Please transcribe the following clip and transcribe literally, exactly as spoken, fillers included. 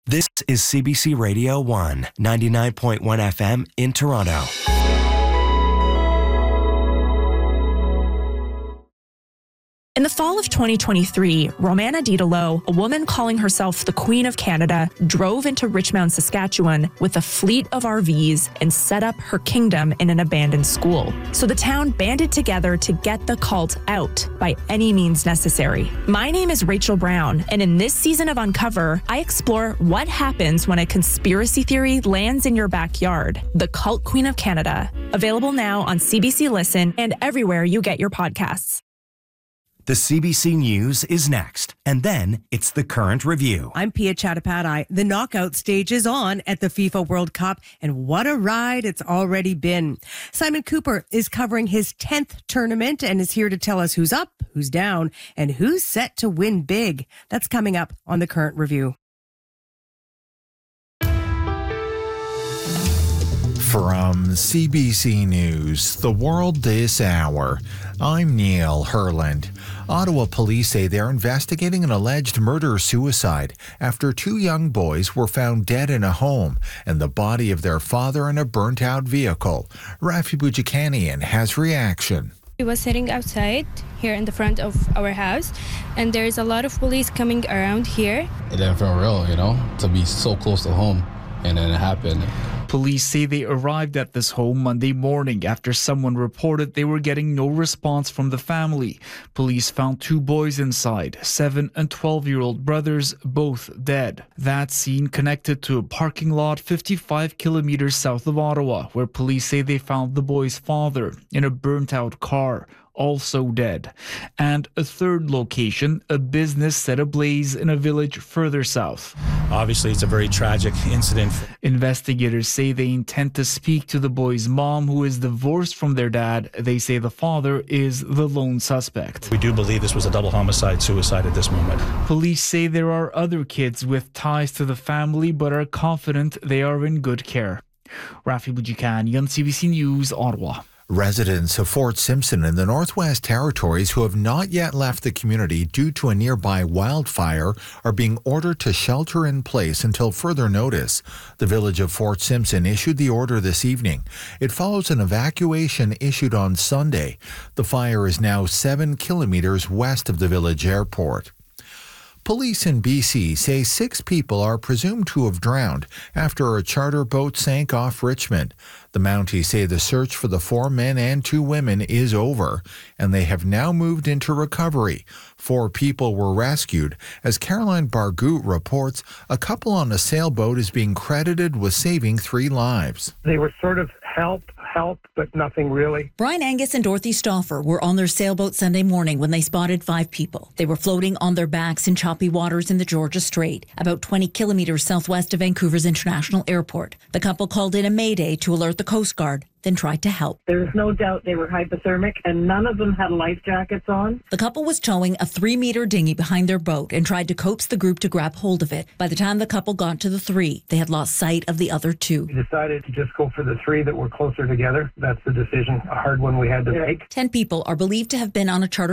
This is C B C Radio one, ninety-nine point one F M in Toronto. In the fall of twenty twenty-three, Romana Didalo, a woman calling herself the Queen of Canada, drove into Richmond, Saskatchewan with a fleet of R Vs and set up her kingdom in an abandoned school. So the town banded together to get the cult out by any means necessary. My name is Rachel Brown, and in this season of Uncover, I explore what happens when a conspiracy theory lands in your backyard. The Cult Queen of Canada. Available now on C B C Listen and everywhere you get your podcasts. The C B C News is next, and then it's the Current Review. I'm Pia Chattopadhyay. The knockout stage is on at the FIFA World Cup, and what a ride it's already been. Simon Cooper is covering his tenth tournament and is here to tell us who's up, who's down, and who's set to win big. That's coming up on the Current Review. From C B C News, The World This Hour, I'm Neil Herland. Ottawa police say they're investigating an alleged murder-suicide after two young boys were found dead in a home and the body of their father in a burnt-out vehicle. Rafi Boudjikanian has reaction. We was sitting outside here in the front of our house, and there's a lot of police coming around here. It didn't feel real, you know, to be so close to home, and then it happened. Police say they arrived at this home Monday morning after someone reported they were getting no response from the family. Police found two boys inside, seven and twelve-year-old brothers, both dead. That scene connected to a parking lot fifty-five kilometers south of Ottawa, where police say they found the boys' father in a burnt-out car, also dead. And a third location, a business set ablaze in a village further south. Obviously, it's a very tragic incident. Investigators say they intend to speak to the boy's mom, who is divorced from their dad. They say the father is the lone suspect. We do believe this was a double homicide-suicide at this moment. Police say there are other kids with ties to the family, but are confident they are in good care. Rafi Boudjikanian, C B C News, Ottawa. Residents of Fort Simpson in the Northwest Territories who have not yet left the community due to a nearby wildfire are being ordered to shelter in place until further notice. The village of Fort Simpson issued the order this evening. It follows an evacuation issued on Sunday. The fire is now seven kilometers west of the village airport. Police in B C say six people are presumed to have drowned after a charter boat sank off Richmond. The Mounties say the search for the four men and two women is over, and they have now moved into recovery. Four people were rescued. As Caroline Bargout reports, a couple on a sailboat is being credited with saving three lives. They were sort of help, help, but nothing really. Brian Angus and Dorothy Stauffer were on their sailboat Sunday morning when they spotted five people. They were floating on their backs in choppy waters in the Georgia Strait, about twenty kilometers southwest of Vancouver's International Airport. The couple called in a mayday to alert the Coast Guard, then tried to help. There's no doubt they were hypothermic, and none of them had life jackets on. The couple was towing a three-meter dinghy behind their boat and tried to coax the group to grab hold of it. By the time the couple got to the three, they had lost sight of the other two. We decided to just go for the three that were closer together. That's the decision, a hard one we had to make. Ten people are believed to have been on a charter